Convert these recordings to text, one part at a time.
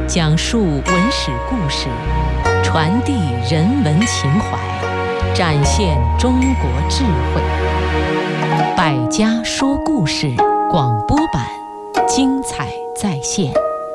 讲述文史故事，传递人文情怀，展现中国智慧。百家说故事广播版，精彩再现。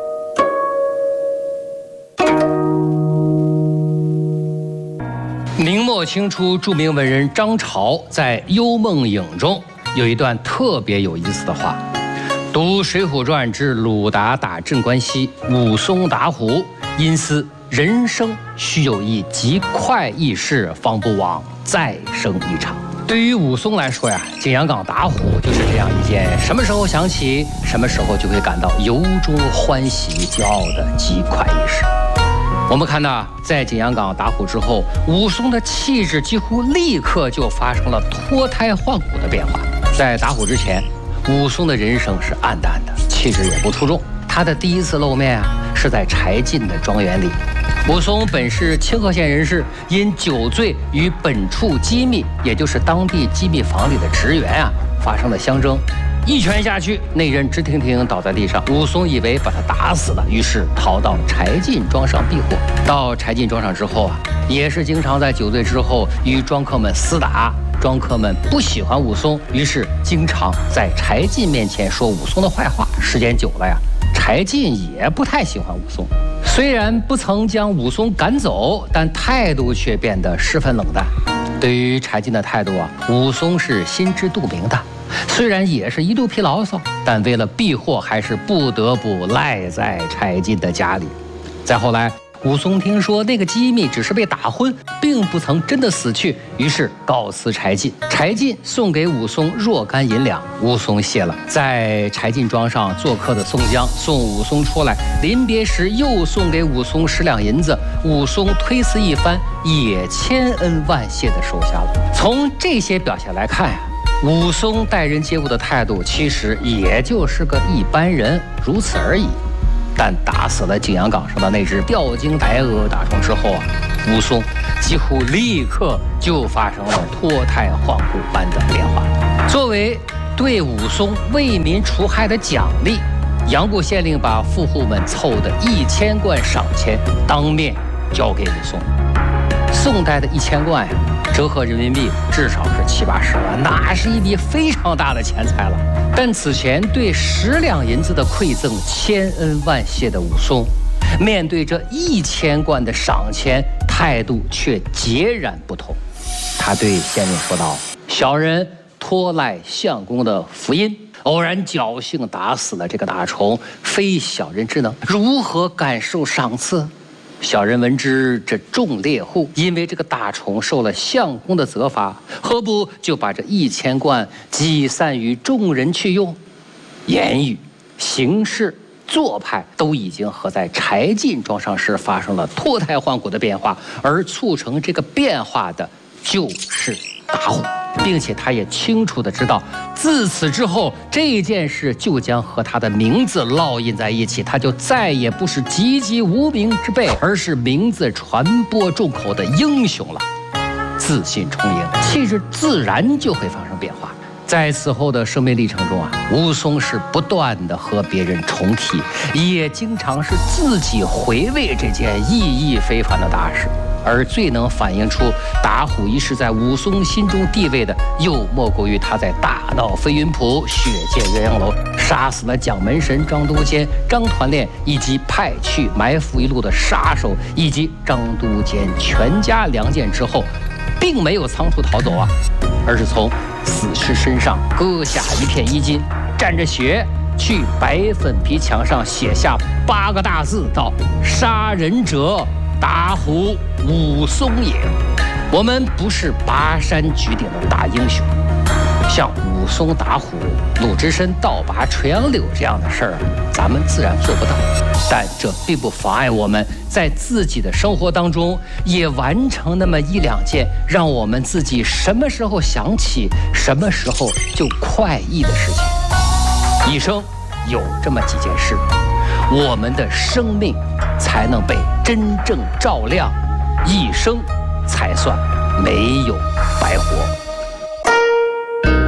明末清初著名文人张潮在《幽梦影》中有一段特别有意思的话：读《水浒传》之鲁达打镇关西，武松打虎，因思人生须有一极快意事，方不枉再生一场。对于武松来说呀，景阳冈打虎就是这样一件什么时候想起，什么时候就会感到由衷欢喜、骄傲的极快意事。我们看到，在景阳冈打虎之后，武松的气质几乎立刻就发生了脱胎换骨的变化。在打虎之前，武松的人生是暗淡的，气质也不出众。他的第一次露面是在柴进的庄园里。武松本是清河县人士，因酒醉与本处机密，也就是当地机密房里的职员发生了相争。一拳下去，那人直挺挺倒在地上。武松以为把他打死了，于是逃到柴进庄上避祸。到柴进庄上之后也是经常在酒醉之后与庄客们厮打。庄客们不喜欢武松，于是经常在柴进面前说武松的坏话。时间久了柴进也不太喜欢武松。虽然不曾将武松赶走，但态度却变得十分冷淡。对于柴进的态度武松是心知肚明的。虽然也是一肚皮牢骚，但为了避祸，还是不得不赖在柴进的家里。再后来，武松听说那个机密只是被打昏，并不曾真的死去，于是告辞柴进。柴进送给武松若干银两，武松谢了。在柴进庄上做客的宋江送武松出来，临别时又送给武松10两银子，武松推辞一番，也千恩万谢地收下了。从这些表现来看武松待人接物的态度其实也就是个一般人，如此而已。但打死了景阳冈上的那只吊睛白额大虫之后武松几乎立刻就发生了脱胎换骨般的变化。作为对武松为民除害的奖励，杨步县令把富户们凑的1000贯赏钱当面交给武松。宋代的1000贯折合人民币至少是70-80万，那是一笔非常大的钱财了。但此前对10两银子的馈赠千恩万谢的武松，面对这1000贯的赏钱，态度却截然不同。他对县令说道：“小人托赖相公的福音，偶然侥幸打死了这个大虫，非小人之能，如何感受赏赐？小人闻之，这众猎户因为这个大虫受了相公的责罚，何不就把这1000贯积散于众人去用？言语、行事、做派都已经和在柴进庄上时发生了脱胎换骨的变化，而促成这个变化的就是打虎。并且他也清楚地知道，自此之后这件事就将和他的名字烙印在一起，他就再也不是籍籍无名之辈，而是名字传播众口的英雄了。自信充盈，气质自然就会发生变化。在此后的生命历程中武松是不断地和别人重提，也经常是自己回味这件意义非凡的大事。而最能反映出打虎一事在武松心中地位的，又莫过于他在大闹飞云浦、血溅鸳鸯楼、杀死了蒋门神张都监、张团练，以及派去埋伏一路的杀手，以及张都监全家良贱之后，并没有仓促逃走而是从死尸身上割下一片衣襟，蘸着血去白粉皮墙上写下8个大字，道：“杀人者打虎武松也。”我们不是拔山举鼎的大英雄，像武松打虎、鲁智深倒拔垂杨柳这样的事儿咱们自然做不到。但这并不妨碍我们在自己的生活当中也完成那么1-2件让我们自己什么时候想起什么时候就快意的事情。一生有这么几件事，我们的生命才能被真正照亮，一生才算没有白活。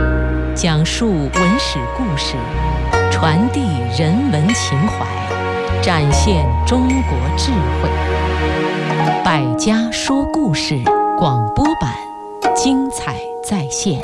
讲述文史故事，传递人文情怀， 展现中国智慧。百家说故事广播版，精彩再现。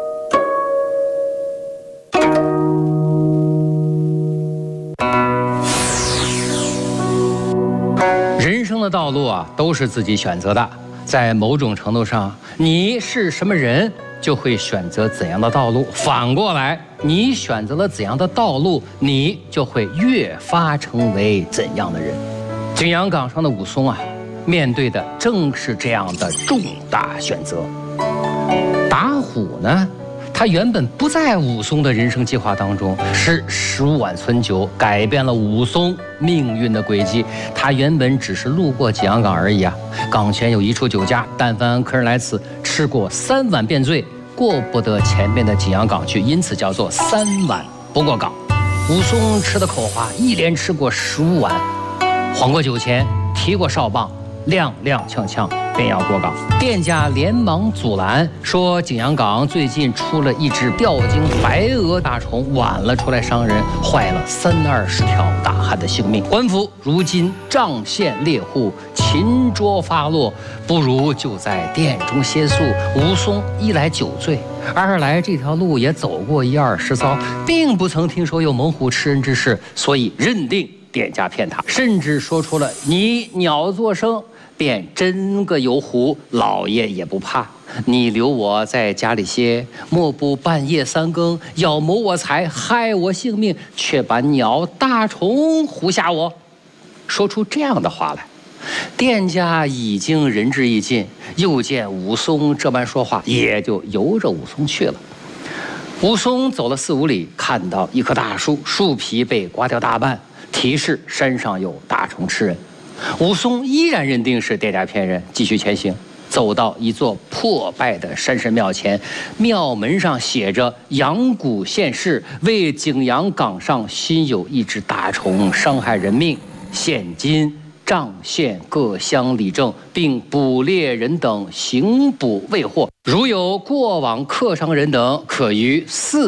人生的道路啊，都是自己选择的。在某种程度上，你是什么人，就会选择怎样的道路。反过来，你选择了怎样的道路，你就会越发成为怎样的人。景阳冈上的武松啊，面对的正是这样的重大选择。打虎呢，他原本不在武松的人生计划当中，是15碗存酒改变了武松命运的轨迹。他原本只是路过景阳冈而已啊。冈前有一处酒家，但凡客人来此吃过3碗便醉，过不得前面的景阳冈去，因此叫做3碗不过冈。武松吃的口花，一连吃过15碗，晃过酒钱，提过哨棒，踉踉跄跄便要过冈。店家连忙阻拦，说景阳冈最近出了一只吊睛白额大虫，晚了出来伤人，坏了30-20条大汉的性命。官府如今仗县猎户，擒捉发落，不如就在店中歇宿。武松一来酒醉，二来这条路也走过1-20遭，并不曾听说有猛虎吃人之事，所以认定店家骗他，甚至说出了你鸟作声，便真个有虎，老爷也不怕。你留我在家里歇，莫不半夜3更要谋我财，害我性命，却把鸟大虫唬吓我。说出这样的话来，店家已经仁至义尽，又见武松这般说话，也就由着武松去了。武松走了4-5里，看到一棵大树，树皮被刮掉大半，提示山上有大虫吃人。武松依然认定是店家骗人，继续前行，走到一座破败的山神庙前，庙门上写着阳谷县事，为景阳冈上新有一只大虫伤害人命，现今仗县各乡理政，并捕猎人等行捕未获，如有过往客商人等，可于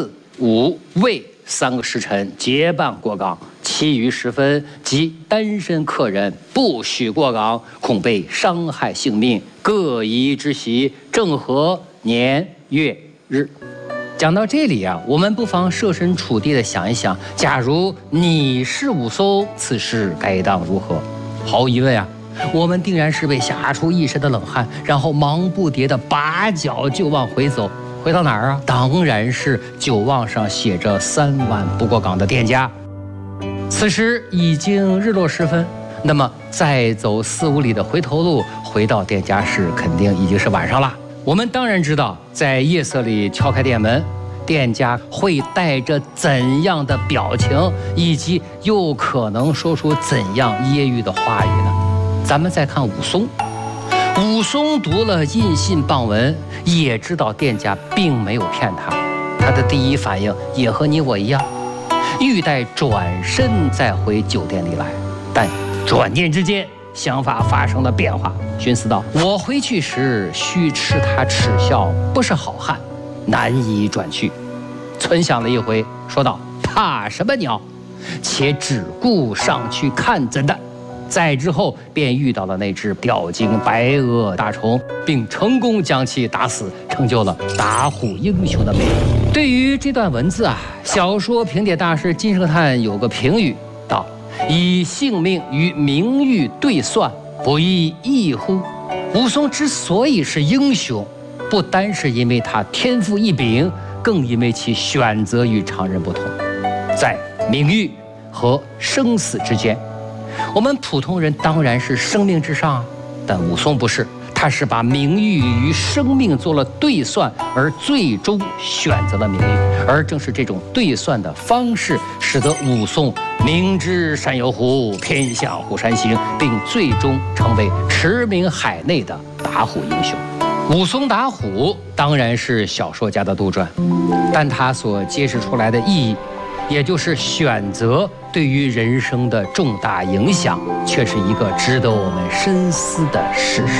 4、5、未3个时辰结伴过冈，其余时分及单身客人不许过冈，恐被伤害性命，各宜之席，正合年月日。讲到这里啊，我们不妨设身处地的想一想，假如你是武松，此事该当如何？毫无疑问啊，我们定然是被吓出一身的冷汗，然后忙不迭地拔脚就往回走。回到哪儿啊？当然是酒瓮上写着3碗不过冈的店家。此时已经日落时分，那么再走4-5里的回头路，回到店家时肯定已经是晚上了。我们当然知道，在夜色里敲开店门，店家会带着怎样的表情，以及又可能说出怎样揶揄的话语呢？咱们再看武松。武松读了印信傍文，也知道店家并没有骗他，他的第一反应也和你我一样，欲待转身再回酒店里来。但转念之间，想法发生了变化，寻思道：我回去时须吃他耻笑，不是好汉，难以转去。存想了一回，说道：怕什么鸟，且只顾上去看怎的。再之后便遇到了那只吊睛白额大虫，并成功将其打死，成就了打虎英雄的美誉。对于这段文字啊，小说评点大师金圣叹有个评语道：以性命与名誉对算，不亦异乎？武松之所以是英雄，不单是因为他天赋异禀，更因为其选择与常人不同。在名誉和生死之间，我们普通人当然是生命至上，但武松不是，他是把名誉与生命做了对算，而最终选择了名誉。而正是这种对算的方式，使得武松明知山有虎，偏向虎山行，并最终成为驰名海内的打虎英雄。武松打虎当然是小说家的杜撰，但他所揭示出来的意义，也就是选择对于人生的重大影响，却是一个值得我们深思的事实。